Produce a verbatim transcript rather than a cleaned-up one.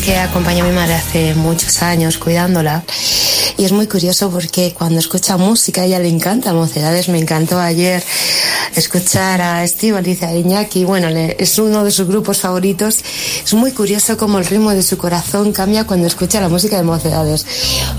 Que acompañé a mi madre hace muchos años cuidándola. Y es muy curioso porque cuando escucha música a ella le encanta Mocedades. Me encantó ayer escuchar a Estíbaliz, a Iñaki. Bueno, le, es uno de sus grupos favoritos. Es muy curioso cómo el ritmo de su corazón cambia cuando escucha la música de Mocedades.